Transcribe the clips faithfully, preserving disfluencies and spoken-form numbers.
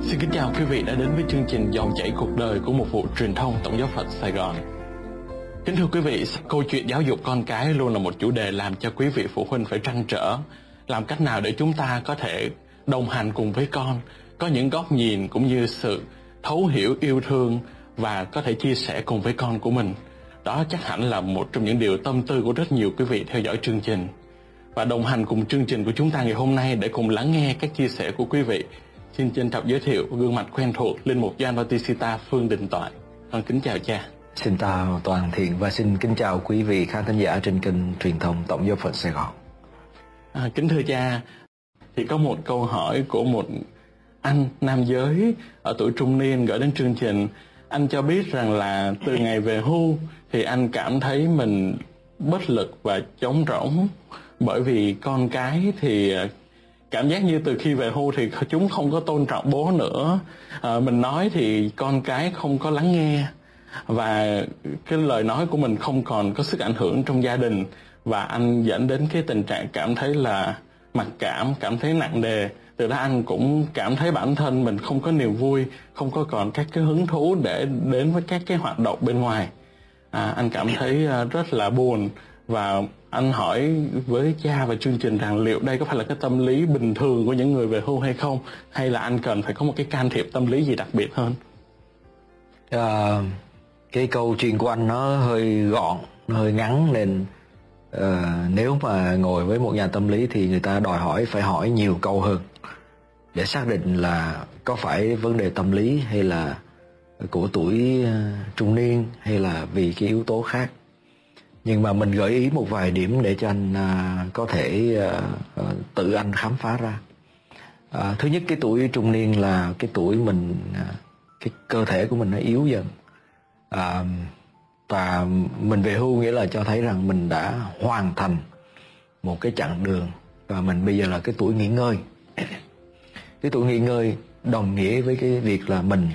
Xin kính chào quý vị đã đến với chương trình Dòng chảy cuộc đời của một vụ truyền thông Tổng giáo phận Sài Gòn. Kính thưa quý vị, câu chuyện giáo dục con cái luôn là một chủ đề làm cho quý vị phụ huynh phải trăn trở. Làm cách nào để chúng ta có thể đồng hành cùng với con, có những góc nhìn cũng như sự thấu hiểu, yêu thương và có thể chia sẻ cùng với con của mình. Đó chắc hẳn là một trong những điều tâm tư của rất nhiều quý vị theo dõi chương trình. Và đồng hành cùng chương trình của chúng ta ngày hôm nay để cùng lắng nghe các chia sẻ của quý vị, xin trân trọng giới thiệu gương mặt quen thuộc linh mục Gioan Bautista Phương Đình Toại. Con kính chào cha. Xin chào toàn thiện và xin kính chào quý vị khán thính giả trên kênh truyền thông Tổng giáo phận Sài Gòn. À, kính thưa cha, thì có một câu hỏi của một anh nam giới ở tuổi trung niên gửi đến chương trình. Anh cho biết rằng là từ ngày về hưu thì anh cảm thấy mình bất lực và trống rỗng, bởi vì con cái thì cảm giác như từ khi về hưu thì chúng không có tôn trọng bố nữa. À, mình nói thì con cái không có lắng nghe, và cái lời nói của mình không còn có sức ảnh hưởng trong gia đình, và anh dẫn đến cái tình trạng cảm thấy là mặc cảm, cảm thấy nặng nề. Từ đó anh cũng cảm thấy bản thân mình không có niềm vui, không có còn các cái hứng thú để đến với các cái hoạt động bên ngoài. À, anh cảm thấy rất là buồn, và anh hỏi với cha và chương trình rằng liệu đây có phải là cái tâm lý bình thường của những người về hưu hay không, hay là anh cần phải có một cái can thiệp tâm lý gì đặc biệt hơn? À, cái câu chuyện của anh nó hơi gọn, nó hơi ngắn, nên uh, nếu mà ngồi với một nhà tâm lý thì người ta đòi hỏi phải hỏi nhiều câu hơn để xác định là có phải vấn đề tâm lý hay là của tuổi uh, trung niên hay là vì cái yếu tố khác. Nhưng mà mình gợi ý một vài điểm để cho anh uh, có thể uh, uh, tự anh khám phá ra. Uh, thứ nhất, cái tuổi trung niên là cái tuổi mình uh, cái cơ thể của mình nó yếu dần. Uh, và mình về hưu nghĩa là cho thấy rằng mình đã hoàn thành một cái chặng đường, và mình bây giờ là cái tuổi nghỉ ngơi. Cái tuổi nghỉ ngơi đồng nghĩa với cái việc là mình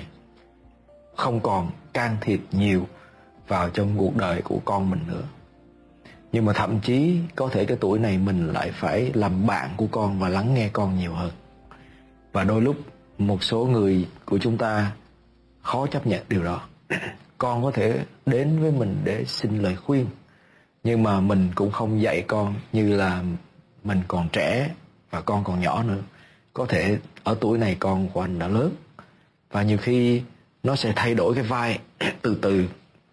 không còn can thiệp nhiều vào trong cuộc đời của con mình nữa. Nhưng mà thậm chí có thể cái tuổi này mình lại phải làm bạn của con và lắng nghe con nhiều hơn. Và đôi lúc một số người của chúng ta khó chấp nhận điều đó. Con có thể đến với mình để xin lời khuyên, nhưng mà mình cũng không dạy con như là mình còn trẻ và con còn nhỏ nữa. Có thể ở tuổi này con của anh đã lớn, và nhiều khi nó sẽ thay đổi cái vai từ từ.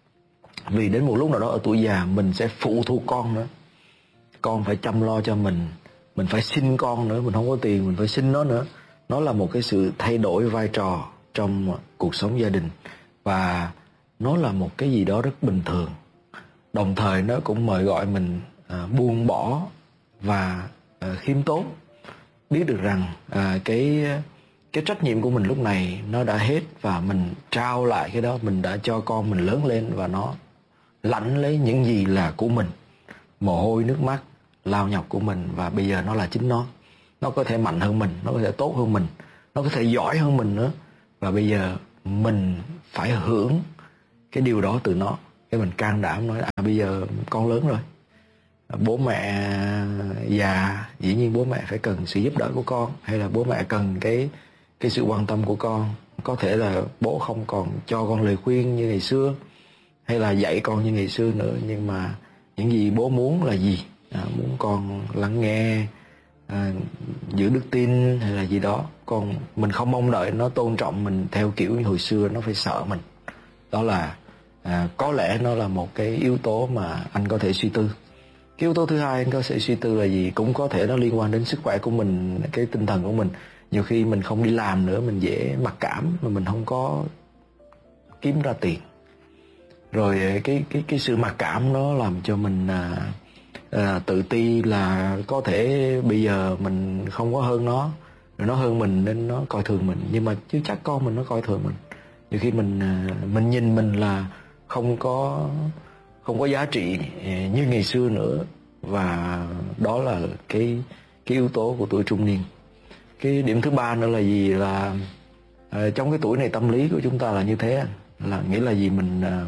Vì đến một lúc nào đó ở tuổi già mình sẽ phụ thuộc con nữa. Con phải chăm lo cho mình, mình phải xin con nữa, mình không có tiền mình phải xin nó nữa. Nó là một cái sự thay đổi vai trò trong cuộc sống gia đình, và nó là một cái gì đó rất bình thường. Đồng thời nó cũng mời gọi mình à, buông bỏ và à, khiêm tốn, biết được rằng à, cái cái trách nhiệm của mình lúc này nó đã hết, và mình trao lại cái đó. Mình đã cho con mình lớn lên và nó lãnh lấy những gì là của mình, mồ hôi nước mắt lao nhọc của mình, và bây giờ nó là chính nó. Nó có thể mạnh hơn mình, nó có thể tốt hơn mình, nó có thể giỏi hơn mình nữa, và bây giờ mình phải hưởng cái điều đó từ nó. Cái mình can đảm nói à bây giờ con lớn rồi, bố mẹ già, dĩ nhiên bố mẹ phải cần sự giúp đỡ của con, hay là bố mẹ cần cái cái sự quan tâm của con. Có thể là bố không còn cho con lời khuyên như ngày xưa, hay là dạy con như ngày xưa nữa, nhưng mà những gì bố muốn là gì? À, muốn con lắng nghe, à, giữ đức tin hay là gì đó. Còn mình không mong đợi nó tôn trọng mình theo kiểu như hồi xưa nó phải sợ mình. Đó là à, có lẽ nó là một cái yếu tố mà anh có thể suy tư. Cái yếu tố thứ hai anh có thể suy tư là gì? Cũng có thể nó liên quan đến sức khỏe của mình, cái tinh thần của mình. Nhiều khi mình không đi làm nữa, mình dễ mặc cảm, mà mình không có kiếm ra tiền. Rồi cái cái cái sự mặc cảm nó làm cho mình à, à, tự ti là có thể bây giờ mình không có hơn nó, rồi nó hơn mình nên nó coi thường mình. Nhưng mà chứ chắc con mình nó coi thường mình. Nhiều khi mình à, mình nhìn mình là không có không có giá trị như ngày xưa nữa, và đó là cái cái yếu tố của tuổi trung niên. Cái điểm thứ ba nữa là gì? Là à, trong cái tuổi này tâm lý của chúng ta là như thế, là nghĩa là gì? Mình à,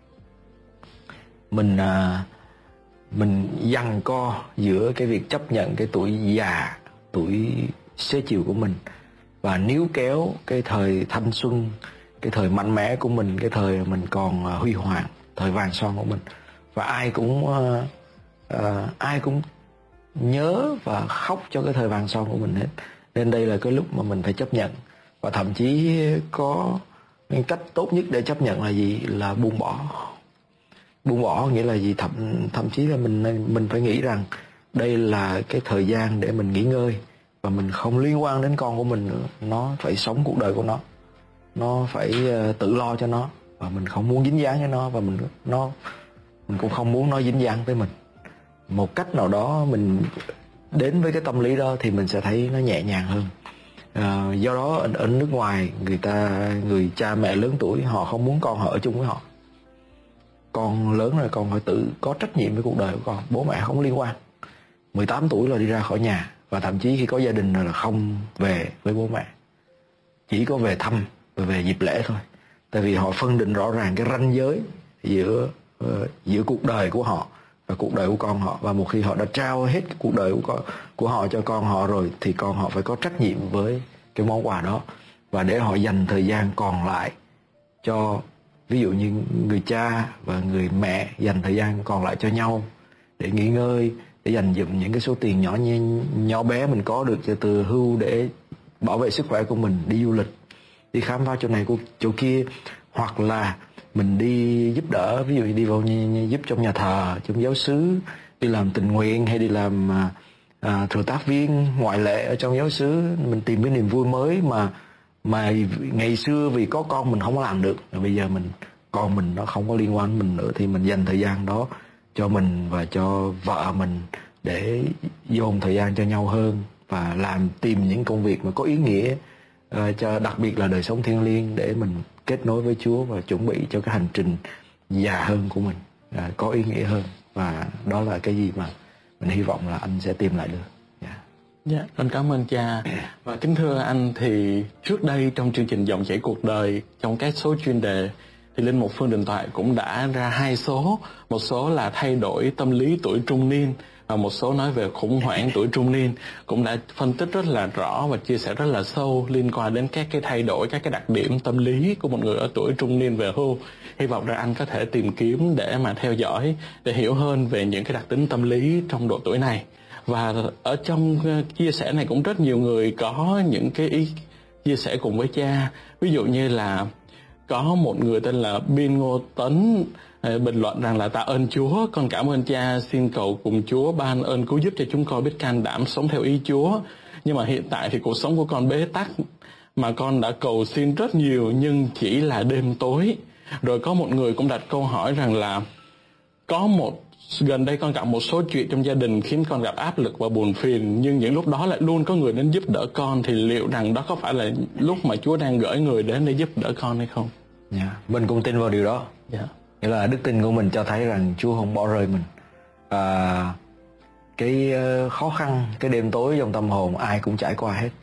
mình à, mình giằng co giữa cái việc chấp nhận cái tuổi già, tuổi xế chiều của mình, và níu kéo cái thời thanh xuân, cái thời mạnh mẽ của mình, cái thời mình còn huy hoàng, thời vàng son của mình. Và ai cũng uh, uh, ai cũng nhớ và khóc cho cái thời vàng son của mình hết. Nên đây là cái lúc mà mình phải chấp nhận. Và thậm chí có cách tốt nhất để chấp nhận là gì? Là buông bỏ. Buông bỏ nghĩa là gì? Thậm thậm chí là mình mình phải nghĩ rằng đây là cái thời gian để mình nghỉ ngơi, và mình không liên quan đến con của mình nữa. Nó phải sống cuộc đời của nó, nó phải tự lo cho nó, và mình không muốn dính dáng với nó, và mình nó mình cũng không muốn nó dính dáng tới mình. Một cách nào đó mình đến với cái tâm lý đó thì mình sẽ thấy nó nhẹ nhàng hơn. À, do đó ở, ở nước ngoài, người ta người cha mẹ lớn tuổi họ không muốn con họ ở chung với họ. Con lớn rồi con phải tự có trách nhiệm với cuộc đời của con, bố mẹ không liên quan. mười tám tuổi là đi ra khỏi nhà, và thậm chí khi có gia đình rồi là không về với bố mẹ, chỉ có về thăm và về dịp lễ thôi. Tại vì họ phân định rõ ràng cái ranh giới giữa uh, giữa cuộc đời của họ và cuộc đời của con họ. Và một khi họ đã trao hết cái cuộc đời của con, của họ cho con họ rồi, thì con họ phải có trách nhiệm với cái món quà đó, và để họ dành thời gian còn lại cho, ví dụ như người cha và người mẹ dành thời gian còn lại cho nhau để nghỉ ngơi, để dành dụm những cái số tiền nhỏ nhỏ bé mình có được từ hưu để bảo vệ sức khỏe của mình, đi du lịch, đi khám phá chỗ này chỗ kia, hoặc là mình đi giúp đỡ, ví dụ như đi vào như, giúp trong nhà thờ, trong giáo xứ, đi làm tình nguyện, hay đi làm à, thừa tác viên ngoại lệ ở trong giáo xứ. Mình tìm cái niềm vui mới mà mà ngày xưa vì có con mình không có làm được, rồi bây giờ mình con mình nó không có liên quan đến mình nữa, thì mình dành thời gian đó cho mình và cho vợ mình để dồn thời gian cho nhau hơn, và làm tìm những công việc mà có ý nghĩa, uh, cho đặc biệt là đời sống thiêng liêng, để mình kết nối với Chúa và chuẩn bị cho cái hành trình già hơn của mình, uh, có ý nghĩa hơn. Và đó là cái gì mà mình hy vọng là anh sẽ tìm lại được. Yeah. Dạ, con cảm ơn cha. Và kính thưa anh, thì trước đây trong chương trình Dòng chảy cuộc đời, trong các số chuyên đề, thì Linh Mục Phương Đình Toại cũng đã ra hai số. Một số là thay đổi tâm lý tuổi trung niên, và một số nói về khủng hoảng tuổi trung niên. Cũng đã phân tích rất là rõ và chia sẻ rất là sâu liên quan đến các cái thay đổi, các cái đặc điểm tâm lý của một người ở tuổi trung niên về hưu. Hy vọng rằng anh có thể tìm kiếm để mà theo dõi, để hiểu hơn về những cái đặc tính tâm lý trong độ tuổi này. Và ở trong chia sẻ này cũng rất nhiều người có những cái ý chia sẻ cùng với cha. Ví dụ như là có một người tên là Biên Ngô Tấn bình luận rằng là: tạ ơn Chúa, con cảm ơn cha, xin cầu cùng Chúa ban ơn cứu giúp cho chúng con biết can đảm sống theo ý Chúa. Nhưng mà hiện tại thì cuộc sống của con bế tắc, mà con đã cầu xin rất nhiều nhưng chỉ là đêm tối. Rồi có một người cũng đặt câu hỏi rằng là có một gần đây con gặp một số chuyện trong gia đình khiến con gặp áp lực và buồn phiền, nhưng những lúc đó lại luôn có người đến giúp đỡ con, thì liệu rằng đó có phải là lúc mà Chúa đang gửi người đến để giúp đỡ con hay không? Dạ, yeah, mình cũng tin vào điều đó. Dạ. Yeah. Nghĩa là đức tin của mình cho thấy rằng Chúa không bỏ rơi mình. À, cái khó khăn, cái đêm tối trong tâm hồn ai cũng trải qua hết.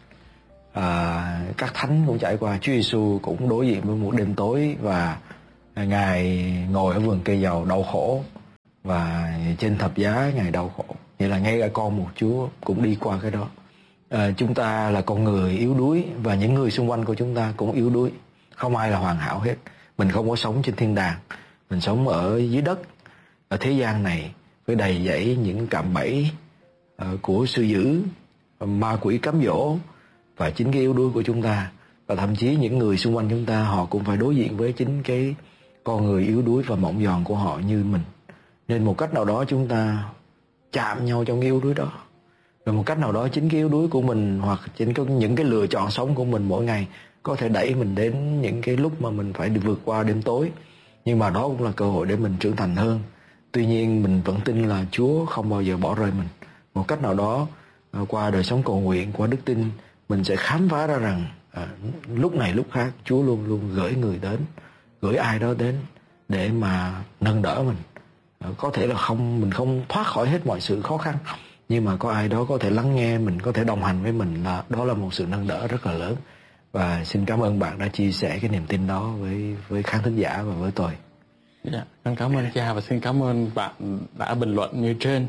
À, các thánh cũng trải qua. Chúa Giêsu cũng đối diện với một đêm tối, và Ngài ngồi ở vườn cây dầu đau khổ, và trên thập giá Ngài đau khổ. Nghĩa là ngay cả con một Chúa cũng đi qua cái đó. À, chúng ta là con người yếu đuối, và những người xung quanh của chúng ta cũng yếu đuối. Không ai là hoàn hảo hết. Mình không có sống trên thiên đàng, mình sống ở dưới đất, ở thế gian này, với đầy dẫy những cạm bẫy uh, của sư dữ, ma quỷ cám dỗ, và chính cái yếu đuối của chúng ta. Và thậm chí những người xung quanh chúng ta, họ cũng phải đối diện với chính cái con người yếu đuối và mỏng giòn của họ như mình. Nên một cách nào đó chúng ta chạm nhau trong cái yếu đuối đó. Rồi một cách nào đó chính cái yếu đuối của mình, hoặc chính cái, những cái lựa chọn sống của mình mỗi ngày có thể đẩy mình đến những cái lúc mà mình phải vượt qua đêm tối. Nhưng mà đó cũng là cơ hội để mình trưởng thành hơn. Tuy nhiên mình vẫn tin là Chúa không bao giờ bỏ rơi mình. Một cách nào đó, qua đời sống cầu nguyện, qua đức tin, mình sẽ khám phá ra rằng à, lúc này lúc khác Chúa luôn luôn gửi người đến, gửi ai đó đến để mà nâng đỡ mình. À, có thể là không mình không thoát khỏi hết mọi sự khó khăn, nhưng mà có ai đó có thể lắng nghe mình, có thể đồng hành với mình, là đó là một sự nâng đỡ rất là lớn. Và xin cảm ơn bạn đã chia sẻ cái niềm tin đó với với khán thính giả và với tôi. Dạ, con cảm ơn cha, và xin cảm ơn bạn đã bình luận như trên.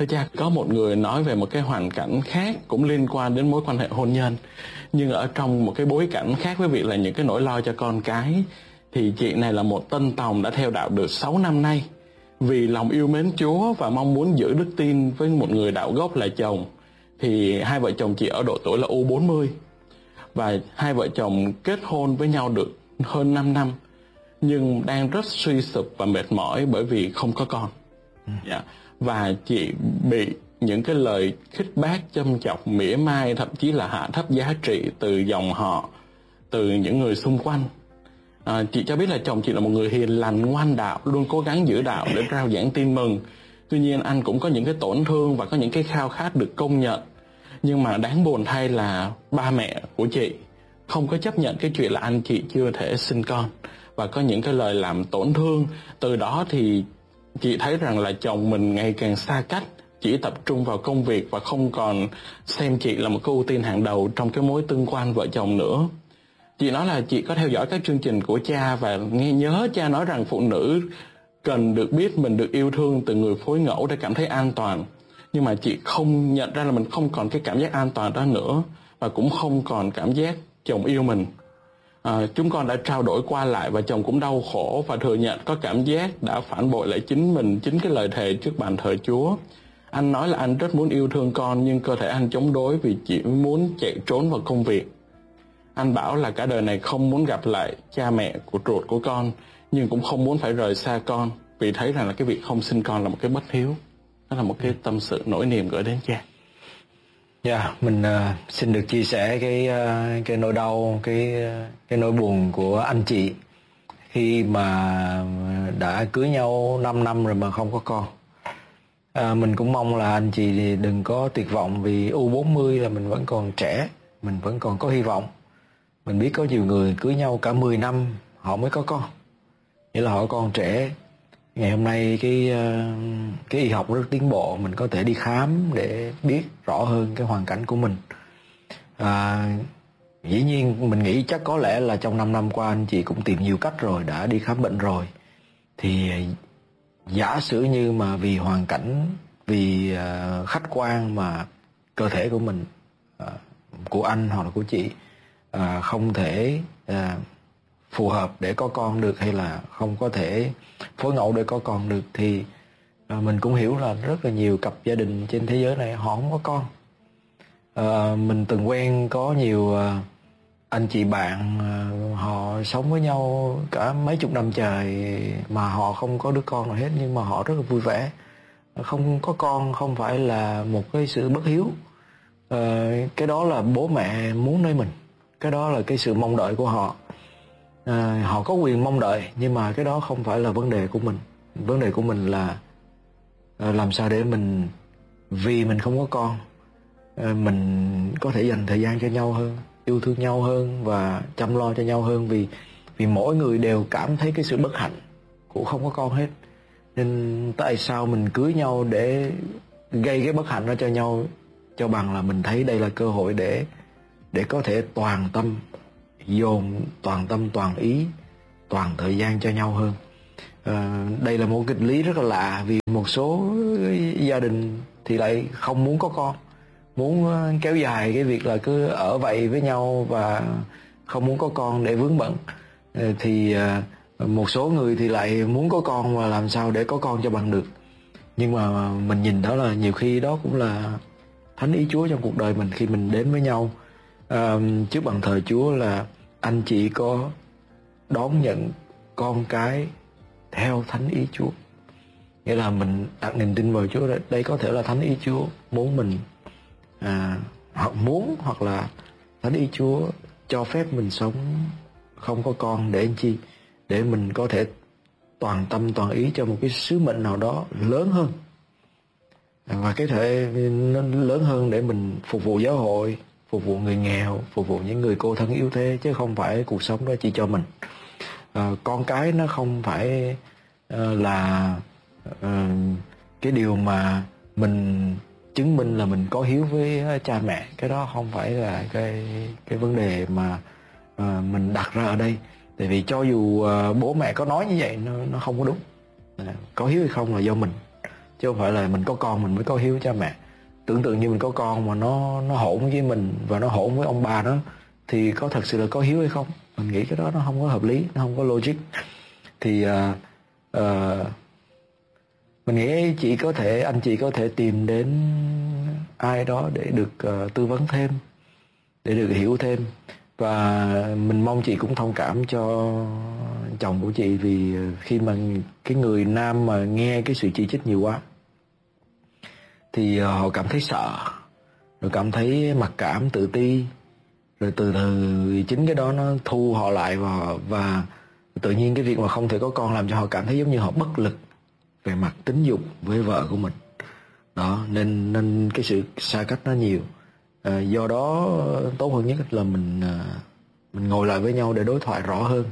Thưa cha, có một người nói về một cái hoàn cảnh khác cũng liên quan đến mối quan hệ hôn nhân, nhưng ở trong một cái bối cảnh khác với việc là những cái nỗi lo cho con cái. Thì chị này là một tân tòng đã theo đạo được sáu năm nay. Vì lòng yêu mến Chúa và mong muốn giữ đức tin với một người đạo gốc là chồng, thì hai vợ chồng chị ở độ tuổi là u bốn mươi. Và hai vợ chồng kết hôn với nhau được hơn năm năm, nhưng đang rất suy sụp và mệt mỏi bởi vì không có con. Dạ. Và chị bị những cái lời khích bác, châm chọc, mỉa mai, thậm chí là hạ thấp giá trị từ dòng họ, từ những người xung quanh. À, chị cho biết là chồng chị là một người hiền lành, ngoan đạo, luôn cố gắng giữ đạo để rao giảng tin mừng. Tuy nhiên anh cũng có những cái tổn thương và có những cái khao khát được công nhận. Nhưng mà đáng buồn thay là ba mẹ của chị không có chấp nhận cái chuyện là anh chị chưa thể sinh con, và có những cái lời làm tổn thương. Từ đó thì chị thấy rằng là chồng mình ngày càng xa cách, chỉ tập trung vào công việc và không còn xem chị là một cái ưu tiên hàng đầu trong cái mối tương quan vợ chồng nữa. Chị nói là chị có theo dõi các chương trình của cha và nghe nhớ cha nói rằng phụ nữ cần được biết mình được yêu thương từ người phối ngẫu để cảm thấy an toàn. Nhưng mà chị không nhận ra là mình không còn cái cảm giác an toàn đó nữa, và cũng không còn cảm giác chồng yêu mình. À, chúng con đã trao đổi qua lại và chồng cũng đau khổ và thừa nhận có cảm giác đã phản bội lại chính mình, chính cái lời thề trước bàn thờ Chúa. Anh nói là anh rất muốn yêu thương con, nhưng cơ thể anh chống đối vì chỉ muốn chạy trốn vào công việc. Anh bảo là cả đời này không muốn gặp lại cha mẹ của ruột của con, nhưng cũng không muốn phải rời xa con, vì thấy rằng là cái việc không sinh con là một cái bất hiếu. Đó là một cái tâm sự nỗi niềm gửi đến cha. Dạ, yeah, mình uh, xin được chia sẻ cái uh, cái nỗi đau, cái cái nỗi buồn của anh chị khi mà đã cưới nhau năm năm rồi mà không có con. Uh, mình cũng mong là anh chị đừng có tuyệt vọng, vì u bốn mươi là mình vẫn còn trẻ, mình vẫn còn có hy vọng. Mình biết có nhiều người cưới nhau cả mười năm họ mới có con, nghĩa là họ còn trẻ. Ngày hôm nay cái cái y học rất tiến bộ, mình có thể đi khám để biết rõ hơn cái hoàn cảnh của mình. À, dĩ nhiên mình nghĩ chắc có lẽ là trong năm năm qua anh chị cũng tìm nhiều cách rồi, đã đi khám bệnh rồi. Thì giả sử như mà vì hoàn cảnh, vì uh, khách quan mà cơ thể của mình, uh, của anh hoặc là của chị uh, không thể uh, phù hợp để có con được, hay là không có thể phối ngẫu để có con được, thì à, mình cũng hiểu là rất là nhiều cặp gia đình trên thế giới này họ không có con. À, mình từng quen có nhiều à, anh chị bạn à, họ sống với nhau cả mấy chục năm trời mà họ không có đứa con nào hết, nhưng mà họ rất là vui vẻ. Không có con không phải là một cái sự bất hiếu, à, cái đó là bố mẹ muốn nơi mình, cái đó là cái sự mong đợi của họ. À, họ có quyền mong đợi, nhưng mà cái đó không phải là vấn đề của mình. Vấn đề của mình là à, làm sao để mình, vì mình không có con, à, mình có thể dành thời gian cho nhau hơn, yêu thương nhau hơn và chăm lo cho nhau hơn. Vì vì mỗi người đều cảm thấy cái sự bất hạnh của không có con hết, nên tại sao mình cưới nhau để gây cái bất hạnh đó cho nhau, cho bằng là mình thấy đây là cơ hội để để có thể toàn tâm, dồn toàn tâm toàn ý, toàn thời gian cho nhau hơn. À, đây là một nghịch lý rất là lạ, vì một số gia đình thì lại không muốn có con, muốn kéo dài cái việc là cứ ở vậy với nhau và không muốn có con để vướng bận. À, thì à, một số người thì lại muốn có con và làm sao để có con cho bằng được. Nhưng mà mình nhìn đó là nhiều khi đó cũng là thánh ý Chúa trong cuộc đời mình. Khi mình đến với nhau à, trước bàn thờ Chúa, là anh chị có đón nhận con cái theo thánh ý Chúa, nghĩa là mình đặt niềm tin vào Chúa. Đây có thể là thánh ý Chúa muốn mình à, hoặc muốn hoặc là thánh ý Chúa cho phép mình sống không có con, để anh chi, để mình có thể toàn tâm toàn ý cho một cái sứ mệnh nào đó lớn hơn, và cái thể nó lớn hơn để mình phục vụ giáo hội, phục vụ người nghèo, phục vụ những người cô thân yếu thế, chứ không phải cuộc sống đó chỉ cho mình. À, con cái nó không phải uh, là uh, cái điều mà mình chứng minh là mình có hiếu với cha mẹ. Cái đó không phải là cái cái vấn đề mà uh, mình đặt ra ở đây. Tại vì cho dù uh, bố mẹ có nói như vậy, nó, nó không có đúng. À, có hiếu hay không là do mình, chứ không phải là mình có con mình mới có hiếu cha mẹ. Tưởng tượng như mình có con mà nó nó hỗn với mình và nó hỗn với ông bà nó thì có thật sự là có hiếu hay không? Mình nghĩ cái đó nó không có hợp lý, nó không có logic. Thì uh, uh, mình nghĩ chỉ có thể anh chị có thể tìm đến ai đó để được uh, tư vấn thêm, để được hiểu thêm. Và mình mong chị cũng thông cảm cho chồng của chị, vì khi mà cái người nam mà nghe cái sự chỉ trích nhiều quá thì họ cảm thấy sợ, rồi cảm thấy mặc cảm, tự ti, rồi từ từ chính cái đó nó thu họ lại, và, và tự nhiên cái việc mà không thể có con làm cho họ cảm thấy giống như họ bất lực về mặt tính dục với vợ của mình đó, nên nên cái sự xa cách nó nhiều. À, do đó tốt hơn nhất là mình mình ngồi lại với nhau để đối thoại rõ hơn,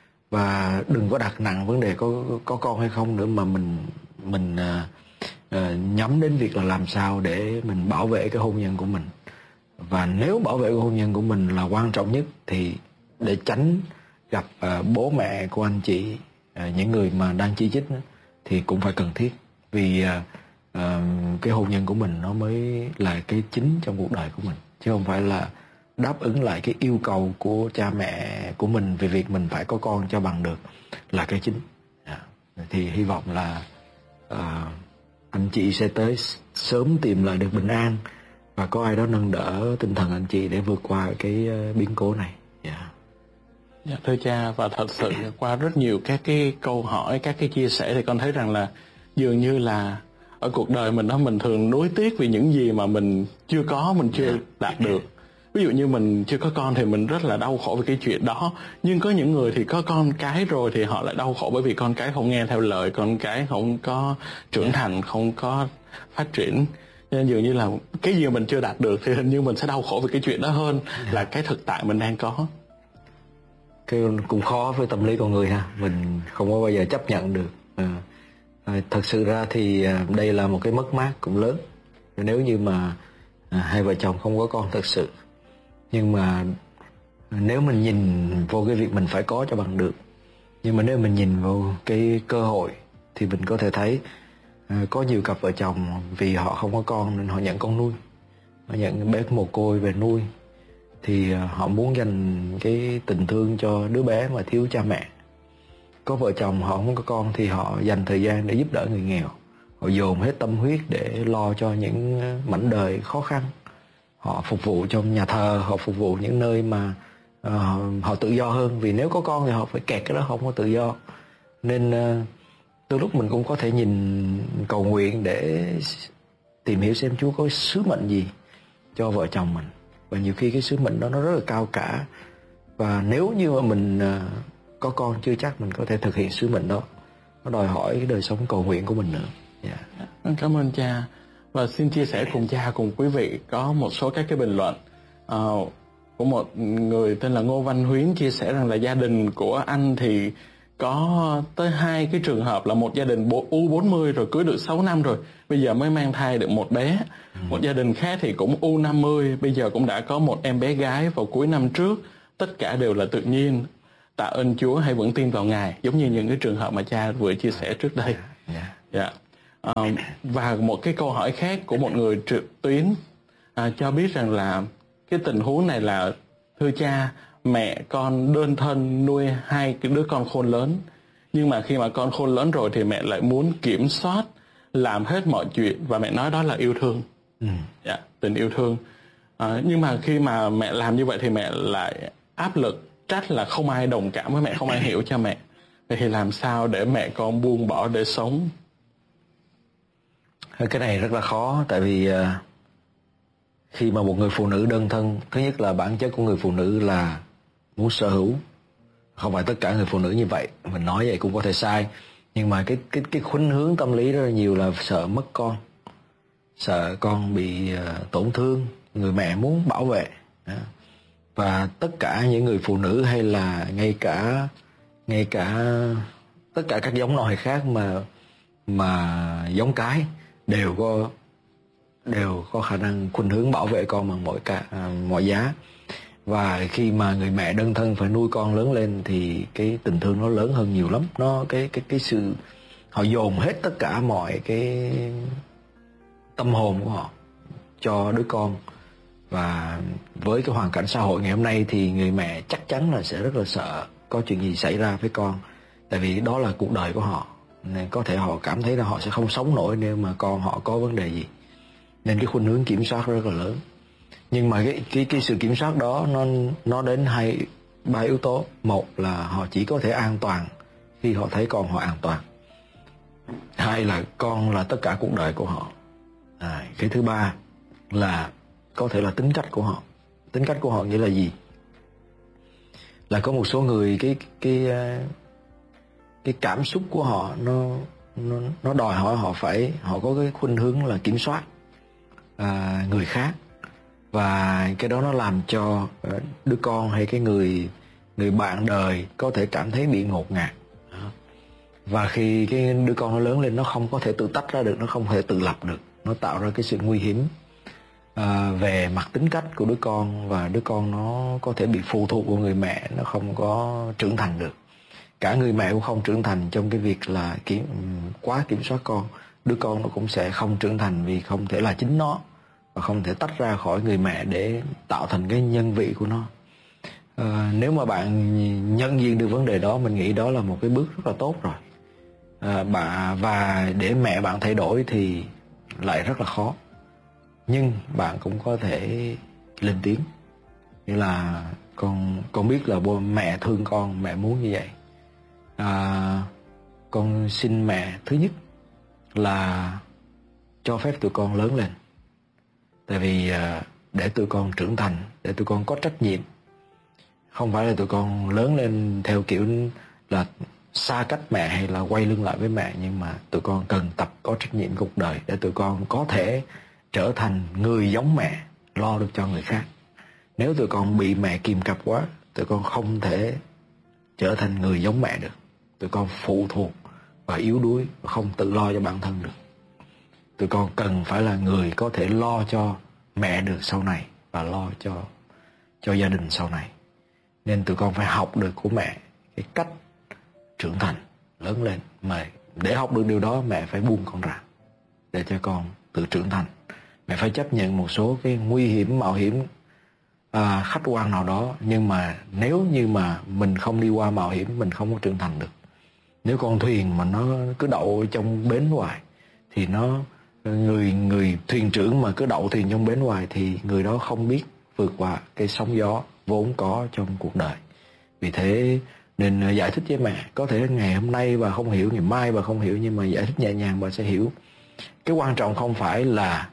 và đừng có đặt nặng vấn đề có có con hay không nữa, mà mình mình à, à, nhắm đến việc là làm sao để mình bảo vệ cái hôn nhân của mình. Và nếu bảo vệ cái hôn nhân của mình là quan trọng nhất thì để tránh gặp à, bố mẹ của anh chị, à, những người mà đang chỉ trích đó, thì cũng phải cần thiết, vì à, à, cái hôn nhân của mình nó mới là cái chính trong cuộc đời của mình, chứ không phải là đáp ứng lại cái yêu cầu của cha mẹ của mình về việc mình phải có con cho bằng được là cái chính. À, thì hy vọng là à, anh chị sẽ tới sớm tìm lại được bình an và có ai đó nâng đỡ tinh thần anh chị để vượt qua cái biến cố này. Yeah. Dạ, thưa cha, và thật sự qua rất nhiều các cái câu hỏi, các cái chia sẻ thì con thấy rằng là dường như là ở cuộc đời mình đó, mình thường nuối tiếc vì những gì mà mình chưa có, mình chưa yeah. đạt được. Ví dụ như mình chưa có con thì mình rất là đau khổ về cái chuyện đó. Nhưng có những người thì có con cái rồi thì họ lại đau khổ bởi vì con cái không nghe theo lời, con cái không có trưởng thành, không có phát triển. Nên dường như là cái gì mình chưa đạt được thì hình như mình sẽ đau khổ về cái chuyện đó hơn là cái thực tại mình đang có. Cái cũng khó với tâm lý con người ha, mình không có bao giờ chấp nhận được. À, à, thật sự ra thì đây là một cái mất mát cũng lớn nếu như mà à, hai vợ chồng không có con thật sự. Nhưng mà nếu mình nhìn vô cái việc mình phải có cho bằng được, nhưng mà nếu mình nhìn vào cái cơ hội thì mình có thể thấy à, có nhiều cặp vợ chồng vì họ không có con nên họ nhận con nuôi, họ nhận bé mồ côi về nuôi, thì à, họ muốn dành cái tình thương cho đứa bé mà thiếu cha mẹ. Có vợ chồng họ không có con thì họ dành thời gian để giúp đỡ người nghèo, họ dồn hết tâm huyết để lo cho những mảnh đời khó khăn. Họ phục vụ trong nhà thờ, họ phục vụ những nơi mà uh, họ tự do hơn, vì nếu có con thì họ phải kẹt cái đó, không có tự do. Nên uh, đôi lúc mình cũng có thể nhìn cầu nguyện để tìm hiểu xem Chúa có sứ mệnh gì cho vợ chồng mình. Và nhiều khi cái sứ mệnh đó nó rất là cao cả, và nếu như mà mình uh, có con chưa chắc mình có thể thực hiện sứ mệnh đó. Nó đòi hỏi cái đời sống cầu nguyện của mình nữa. Yeah. Cảm ơn cha. Và xin chia sẻ cùng cha, cùng quý vị có một số các cái bình luận uh, của một người tên là Ngô Văn Huyến chia sẻ rằng là gia đình của anh thì có tới hai cái trường hợp, là một gia đình U bốn mươi rồi cưới được sáu năm rồi, bây giờ mới mang thai được một bé. Ừ. Một gia đình khác thì cũng U năm mươi, bây giờ cũng đã có một em bé gái vào cuối năm trước. Tất cả đều là tự nhiên. Tạ ơn Chúa, hay vẫn tin vào Ngài, giống như những cái trường hợp mà cha vừa chia sẻ trước đây. Yeah. Yeah. Uh, và một cái câu hỏi khác của một người trực tuyến uh, cho biết rằng là cái tình huống này là: thưa cha, mẹ con đơn thân nuôi hai cái đứa con khôn lớn, nhưng mà khi mà con khôn lớn rồi thì mẹ lại muốn kiểm soát, làm hết mọi chuyện, và mẹ nói đó là yêu thương. Ừ. Yeah, tình yêu thương. Uh, nhưng mà khi mà mẹ làm như vậy thì mẹ lại áp lực, trách là không ai đồng cảm với mẹ, không ai hiểu cho mẹ. Vậy thì làm sao để mẹ con buông bỏ để sống? Cái này rất là khó, tại vì uh, khi mà một người phụ nữ đơn thân, thứ nhất là bản chất của người phụ nữ là muốn sở hữu. Không phải tất cả người phụ nữ như vậy, mình nói vậy cũng có thể sai, nhưng mà cái cái cái khuynh hướng tâm lý rất là nhiều là sợ mất con, sợ con bị uh, tổn thương, người mẹ muốn bảo vệ. uh. Và tất cả những người phụ nữ, hay là ngay cả ngay cả tất cả các giống loài khác mà mà giống cái, đều có đều có khả năng khuynh hướng bảo vệ con bằng mọi cả à, mọi giá. Và khi mà người mẹ đơn thân phải nuôi con lớn lên thì cái tình thương nó lớn hơn nhiều lắm. Nó cái cái cái sự họ dồn hết tất cả mọi cái tâm hồn của họ cho đứa con. Và với cái hoàn cảnh xã hội ngày hôm nay thì người mẹ chắc chắn là sẽ rất là sợ có chuyện gì xảy ra với con, tại vì đó là cuộc đời của họ, nên có thể họ cảm thấy là họ sẽ không sống nổi nếu mà con họ có vấn đề gì, nên cái khuynh hướng kiểm soát rất là lớn. Nhưng mà cái cái cái sự kiểm soát đó nó nó đến hai ba yếu tố. Một là họ chỉ có thể an toàn khi họ thấy con họ an toàn. Hai là con là tất cả cuộc đời của họ. À, cái thứ ba là có thể là tính cách của họ. Tính cách của họ nghĩa là gì? Là có một số người cái cái cái cảm xúc của họ nó nó nó đòi hỏi họ phải họ có cái khuynh hướng là kiểm soát à, người khác, và cái đó nó làm cho đứa con hay cái người người bạn đời có thể cảm thấy bị ngột ngạt. Và khi cái đứa con nó lớn lên, nó không có thể tự tách ra được, nó không thể tự lập được, nó tạo ra cái sự nguy hiểm à, về mặt tính cách của đứa con, và đứa con nó có thể bị phụ thuộc vào người mẹ, nó không có trưởng thành được. Cả người mẹ cũng không trưởng thành trong cái việc là kiểm, quá kiểm soát con. Đứa con nó cũng sẽ không trưởng thành vì không thể là chính nó, và không thể tách ra khỏi người mẹ để tạo thành cái nhân vị của nó. À, nếu mà bạn nhận diện được vấn đề đó, mình nghĩ đó là một cái bước rất là tốt rồi. À, bà, và để mẹ bạn thay đổi thì lại rất là khó. Nhưng bạn cũng có thể lên tiếng, nghĩa là con con biết là bố mẹ thương con, mẹ muốn như vậy. À, con xin mẹ thứ nhất là cho phép tụi con lớn lên, tại vì à, để tụi con trưởng thành, để tụi con có trách nhiệm. Không phải là tụi con lớn lên theo kiểu là xa cách mẹ hay là quay lưng lại với mẹ, nhưng mà tụi con cần tập có trách nhiệm cuộc đời để tụi con có thể trở thành người giống mẹ, lo được cho người khác. Nếu tụi con bị mẹ kìm cặp quá, tụi con không thể trở thành người giống mẹ được. Tụi con phụ thuộc và yếu đuối và không tự lo cho bản thân được. Tụi con cần phải là người có thể lo cho mẹ được sau này và lo cho cho gia đình sau này. Nên tụi con phải học được của mẹ cái cách trưởng thành, lớn lên. Mà để học được điều đó, mẹ phải buông con ra để cho con tự trưởng thành. Mẹ phải chấp nhận một số cái nguy hiểm, mạo hiểm à, khách quan nào đó. Nhưng mà nếu như mà mình không đi qua mạo hiểm, mình không có trưởng thành được. Nếu con thuyền mà nó cứ đậu trong bến hoài thì nó người người thuyền trưởng mà cứ đậu thuyền trong bến hoài thì người đó không biết vượt qua cái sóng gió vốn có trong cuộc đời. Vì thế nên giải thích với mẹ. Có thể ngày hôm nay bà không hiểu, ngày mai bà không hiểu, nhưng mà giải thích nhẹ nhàng bà sẽ hiểu. Cái quan trọng không phải là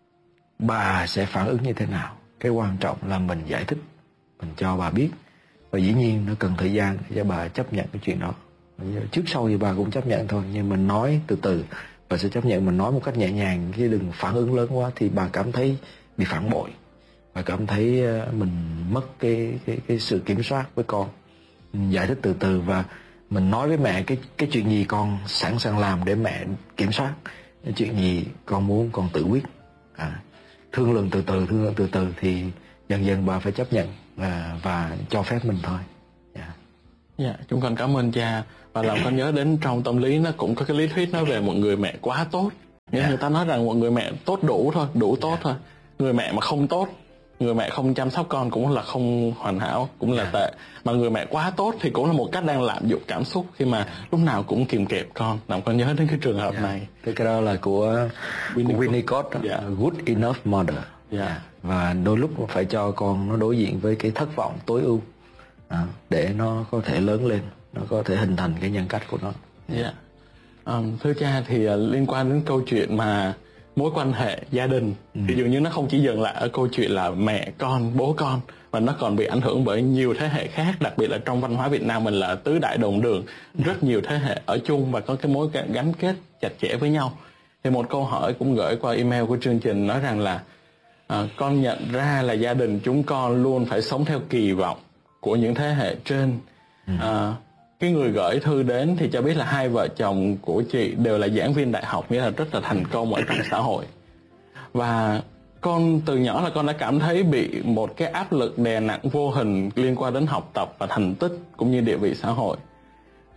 bà sẽ phản ứng như thế nào, cái quan trọng là mình giải thích, mình cho bà biết. Và dĩ nhiên nó cần thời gian để cho bà chấp nhận cái chuyện đó. Trước sau thì bà cũng chấp nhận thôi, nhưng mình nói từ từ bà sẽ chấp nhận. Mình nói một cách nhẹ nhàng, chứ đừng phản ứng lớn quá thì bà cảm thấy bị phản bội, bà cảm thấy mình mất cái cái cái sự kiểm soát với con. Mình giải thích từ từ và mình nói với mẹ cái cái chuyện gì con sẵn sàng làm để mẹ kiểm soát, cái chuyện gì con muốn con tự quyết. À, thương lượng từ từ, thương lượng từ từ thì dần dần bà phải chấp nhận à, và cho phép mình thôi. Dạ, yeah. Yeah, chúng con cảm ơn cha. Và làm con nhớ đến trong tâm lý nó cũng có cái lý thuyết nói về một người mẹ quá tốt. Nghĩa yeah. người ta nói rằng một người mẹ tốt đủ thôi, đủ tốt yeah. thôi. Người mẹ mà không tốt, người mẹ không chăm sóc con cũng là không hoàn hảo, cũng là yeah. tệ. Mà người mẹ quá tốt thì cũng là một cách đang lạm dụng cảm xúc khi mà yeah. lúc nào cũng kìm kẹp con. Làm con nhớ đến cái trường hợp yeah. này. Cái cái đó là của Winnicott, yeah. Good Enough Mother. Yeah. Và đôi lúc phải cho con nó đối diện với cái thất vọng tối ưu à, để nó có thể lớn lên, nó có thể hình thành cái nhân cách của nó. Yeah. Yeah. Um, thưa cha, thì uh, liên quan đến câu chuyện mà mối quan hệ gia đình ừ. thì dường như nó không chỉ dừng lại ở câu chuyện là mẹ con, bố con, mà nó còn bị ảnh hưởng bởi nhiều thế hệ khác. Đặc biệt là trong văn hóa Việt Nam mình là tứ đại đồng đường, rất nhiều thế hệ ở chung và có cái mối gắn kết chặt chẽ với nhau. Thì một câu hỏi cũng gửi qua email của chương trình nói rằng là à, con nhận ra là gia đình chúng con luôn phải sống theo kỳ vọng của những thế hệ trên. ừ. à, Cái người gửi thư đến thì cho biết là hai vợ chồng của chị đều là giảng viên đại học, nghĩa là rất là thành công ở trong xã hội. Và con từ nhỏ là con đã cảm thấy bị một cái áp lực đè nặng vô hình liên quan đến học tập và thành tích cũng như địa vị xã hội.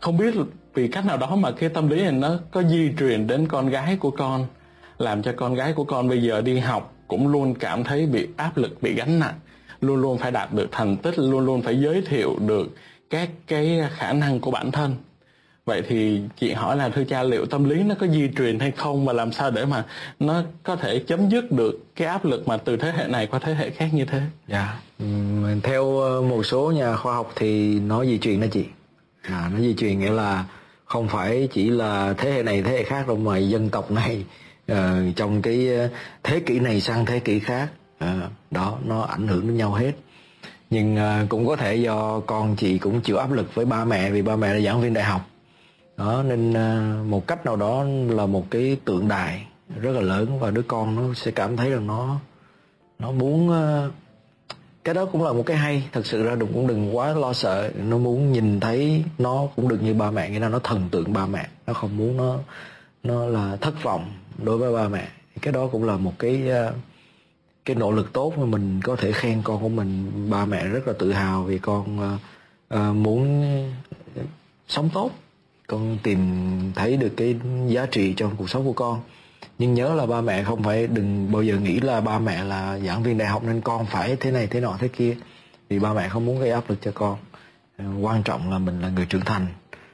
không biết vì cách nào đó mà cái tâm lý này nó có di truyền đến con gái của con, làm cho con gái của con bây giờ đi học cũng luôn cảm thấy bị áp lực, bị gánh nặng, luôn luôn phải đạt được thành tích, luôn luôn phải giới thiệu được các cái khả năng của bản thân. Vậy thì chị hỏi là thưa cha, liệu tâm lý nó có di truyền hay không, và làm sao để mà nó có thể chấm dứt được cái áp lực mà từ thế hệ này qua thế hệ khác như thế? Dạ, yeah. Theo một số nhà khoa học thì nó di truyền đó chị. À, nó di truyền nghĩa là không phải chỉ là thế hệ này thế hệ khác đâu, mà dân tộc này uh, trong cái thế kỷ này sang thế kỷ khác, uh, đó nó ảnh hưởng đến nhau hết. Nhưng uh, cũng có thể do con chị cũng chịu áp lực với ba mẹ, vì ba mẹ là giảng viên đại học đó, nên uh, một cách nào đó là một cái tượng đài rất là lớn, và đứa con nó sẽ cảm thấy rằng nó nó muốn uh, cái đó cũng là một cái hay. Thật sự ra đừng cũng đừng quá lo sợ, nó muốn nhìn thấy nó cũng được như ba mẹ, nghĩa là nó thần tượng ba mẹ, nó không muốn nó nó là thất vọng đối với ba mẹ. Cái đó cũng là một cái uh, cái nỗ lực tốt mà mình có thể khen con của mình. Ba mẹ rất là tự hào vì con uh, uh, muốn sống tốt, con tìm thấy được cái giá trị trong cuộc sống của con. Nhưng nhớ là ba mẹ không phải, đừng bao giờ nghĩ là ba mẹ là giảng viên đại học nên con phải thế này thế nọ thế kia, vì ba mẹ không muốn gây áp lực cho con. Uh, quan trọng là mình là người trưởng thành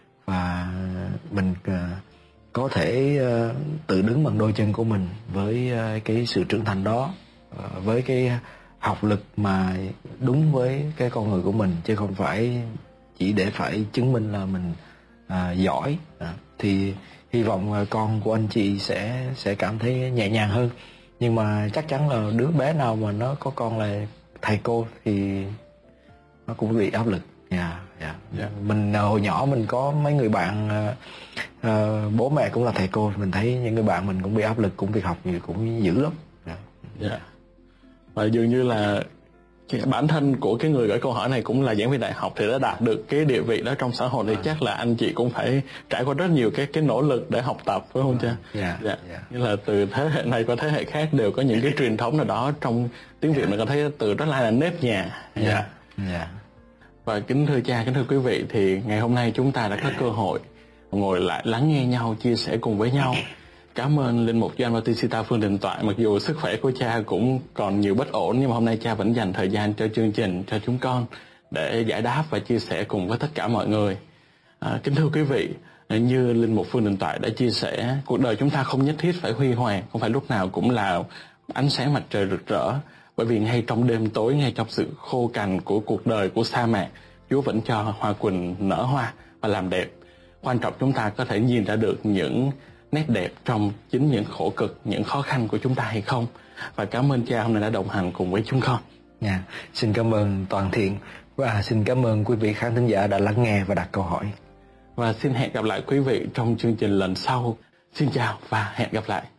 và mình uh, có thể uh, tự đứng bằng đôi chân của mình với uh, cái sự trưởng thành đó, uh, với cái học lực mà đúng với cái con người của mình, chứ không phải chỉ để phải chứng minh là mình uh, giỏi. Uh, thì hy vọng uh, con của anh chị sẽ sẽ cảm thấy nhẹ nhàng hơn. Nhưng mà chắc chắn là đứa bé nào mà nó có con là thầy cô thì nó cũng bị áp lực. Yeah, yeah. Yeah. Mình hồi nhỏ mình có mấy người bạn uh, uh, bố mẹ cũng là thầy cô, mình thấy những người bạn mình cũng bị áp lực, cũng việc học nhiều cũng dữ lắm. Yeah. Yeah. Và dường như là bản thân của cái người gửi câu hỏi này cũng là giảng viên đại học thì đã đạt được cái địa vị đó trong xã hội, thì à. chắc là anh chị cũng phải trải qua rất nhiều cái cái nỗ lực để học tập, phải không cha? Yeah. Yeah. Yeah. Như là từ thế hệ này qua thế hệ khác đều có những cái truyền thống nào đó. Trong tiếng Việt mình có thấy từ rất là nếp nhà. Yeah. Yeah. Yeah. Và kính thưa cha, kính thưa quý vị, thì ngày hôm nay chúng ta đã có cơ hội ngồi lại lắng nghe nhau, chia sẻ cùng với nhau. Cảm ơn Linh Mục Gioan Bautista Phương Đình Toại. Mặc dù sức khỏe của cha cũng còn nhiều bất ổn, nhưng mà hôm nay cha vẫn dành thời gian cho chương trình, cho chúng con để giải đáp và chia sẻ cùng với tất cả mọi người. À, kính thưa quý vị, như Linh Mục Phương Đình Toại đã chia sẻ, cuộc đời chúng ta không nhất thiết phải huy hoàng, không phải lúc nào cũng là ánh sáng mặt trời rực rỡ. Bởi vì ngay trong đêm tối, ngay trong sự khô cằn của cuộc đời, của sa mạc, Chúa vẫn cho hoa quỳnh nở hoa và làm đẹp. Quan trọng chúng ta có thể nhìn ra được những nét đẹp trong chính những khổ cực, những khó khăn của chúng ta hay không. Và cảm ơn cha hôm nay đã đồng hành cùng với chúng con. Yeah. Xin cảm ơn Toàn Thiện và xin cảm ơn quý vị khán thính giả đã lắng nghe và đặt câu hỏi. Và xin hẹn gặp lại quý vị trong chương trình lần sau. Xin chào và hẹn gặp lại.